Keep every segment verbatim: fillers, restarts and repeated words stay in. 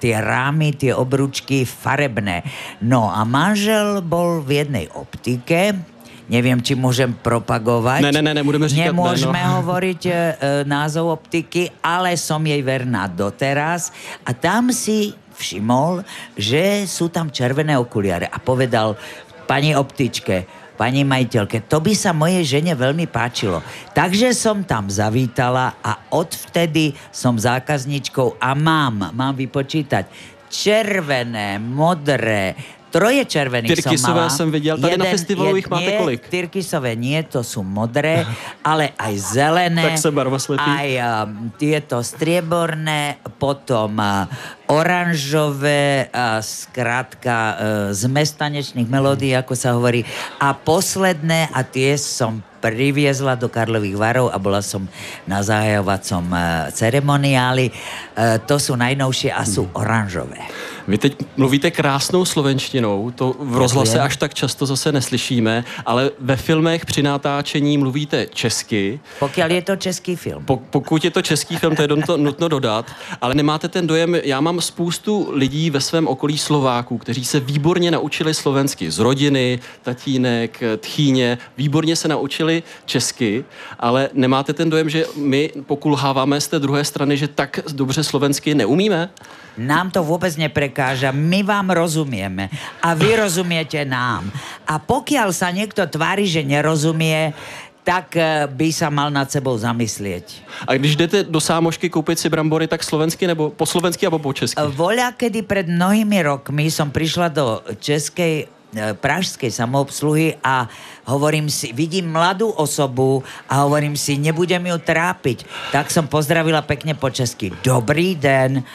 tie rámy, tie obručky farebné. No a manžel bol v jednej optike, neviem, či môžem propagovať. Ne, ne, ne, nebudeme říkať Nemôžeme ne, no. hovoriť e, názov optiky, ale som jej verná doteraz. A tam si všimol, že sú tam červené okuliare. A povedal pani optičke, pani majiteľke, to by sa mojej žene veľmi páčilo. Takže som tam zavítala a odvtedy som zákazničkou a mám, mám vypočítať, červené, modré, troje červených som mala. Tyrkysové jsem viděl, tady na festivalu jich máte nie, kolik? Tyrkysové nie, to sú modré, ale aj zelené. Tak se barvoslepí. Aj um, tieto strieborné, potom uh, oranžové, uh, skrátka uh, zmes tanečných melódií, ako sa hovorí. A posledné, a tie som priviezla do Karlových Varov a bola som na zahajovacom uh, ceremoniáli. Uh, to sú najnovšie a sú oranžové. Vy teď mluvíte krásnou slovenštinou, to v rozhlase až tak často zase neslyšíme, ale ve filmech při natáčení mluvíte česky. Pokiaľ je to český film. Po, pokud je to český film, to je to nutno dodat, ale nemáte ten dojem, já mám spoustu lidí ve svém okolí Slováků, kteří se výborně naučili slovensky z rodiny, tatínek, tchýně, výborně se naučili česky, ale nemáte ten dojem, že my pokulháváme z té druhé strany, že tak dobře slovensky neumíme? Nám to vôbec neprekáža, my vám rozumieme a vy rozumiete nám. A pokiaľ sa niekto tvári, že nerozumie, tak by sa mal nad sebou zamyslieť. A když jdete do sámošky koupit si brambory, tak slovensky nebo po slovensky alebo po česky? Voľa, kedy pred mnohými rokmi som prišla do českej pražskej samoobsluhy a hovorím si, vidím mladú osobu a hovorím si, nebudem ju trápiť. Tak som pozdravila pekne po česky. Dobrý den.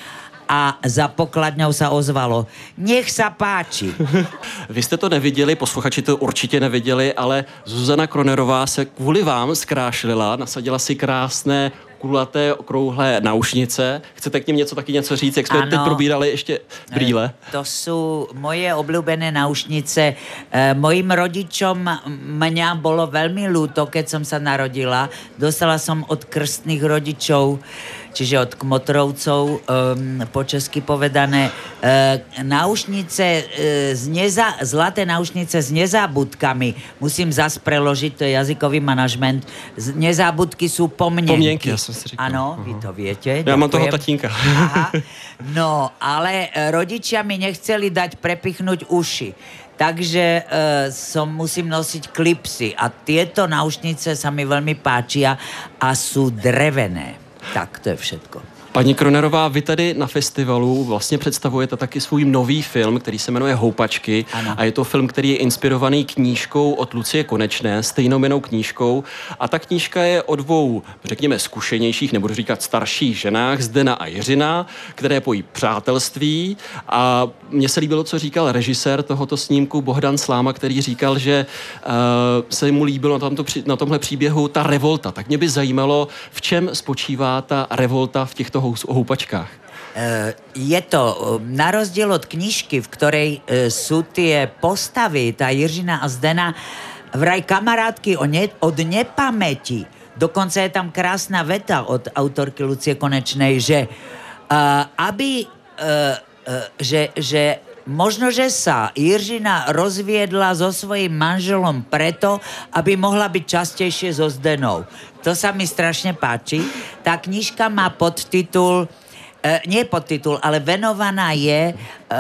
A za pokladňou sa ozvalo, nech sa páči. Vy jste to neviděli, posluchači to určitě neviděli, ale Zuzana Kronerová se kvůli vám zkrášlila, nasadila si krásné kulaté, okrouhlé náušnice. Chcete k ním něco taky něco říct, jak jsme ano, teď probírali ještě brýle? To sú moje obľúbené náušnice. E, mojim rodičom mňa bolo veľmi ľúto, keď som sa narodila. Dostala som od krstných rodičov, čiže od kmotrovcov, um, po česky povedané, uh, náušnice, uh, z neza, zlaté náušnice s nezábudkami. Musím zas preložiť, to je jazykový manažment. Z, nezábudky sú pomnienky. Pomnienky, ja som si říkal. Áno, uh-huh. Vy to viete. Ja ďakujem. mám toho tatínka. Aha. No, ale rodičia mi nechceli dať prepichnúť uši. Takže e, som musím nosiť klipsy a tieto náušnice sa mi veľmi páčia a sú drevené. Tak, to je všetko. Paní Kronerová, vy tady na festivalu vlastně představujete taky svůj nový film, který se jmenuje Houpačky. Ano. A je to film, který je inspirovaný knížkou od Lucie Konečné, stejnojmennou knížkou. A ta knížka je o dvou, řekněme, zkušenějších, nebudu říkat starších ženách, Zdena a Jiřina, které pojí přátelství. A mně se líbilo, co říkal režisér tohoto snímku Bohdan Sláma, který říkal, že uh, se mu líbilo na, tomto, na tomhle příběhu ta revolta. Tak mě by zajímalo, v čem spočívá ta revolta v těchto o houpačkách. Je to na rozdiel od knižky, v ktorej sú tie postavy, tá Jiřina a Zdena, vraj kamarátky od nepamäti. Dokonca je tam krásna veta od autorky Lucie Konečnej, že aby že, že možno, že sa Jiřina rozviedla so svojím manželom preto, aby mohla byť častejšie so Zdenou. To sa mi strašne páči. Tá knižka má podtitul, e, nie podtitul, ale venovaná je e,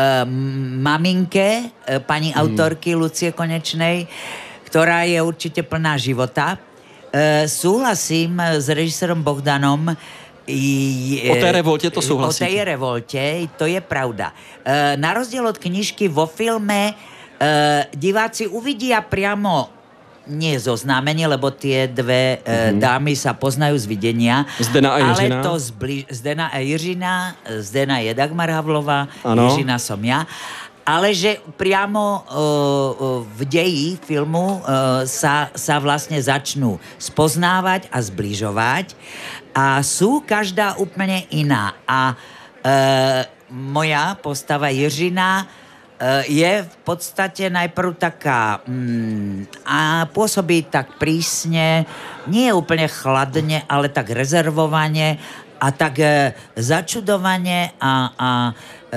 maminke, e, pani mm. autorky Lucie Konečnej, ktorá je určite plná života. E, súhlasím s režisérom Bohdanom, I, o té revolte to súhlasíte. O tej revolte, to je pravda. E, na rozdiel od knižky vo filme e, diváci uvidia priamo nie zoznámenie, lebo tie dve mm-hmm. e, dámy sa poznajú z videnia. Zdena a Jiřina. Ale to zbli- Zdena a Jiřina, Zdena je Dagmar Havlová, ano. Jiřina som ja. Ale že priamo uh, v deji filmu uh, sa, sa vlastne začnú spoznávať a zbližovať a sú každá úplne iná. A uh, moja postava Jiřina uh, je v podstate najprv taká mm, a pôsobí tak prísne, nie úplne chladne, ale tak rezervovane a tak uh, začudovane a, a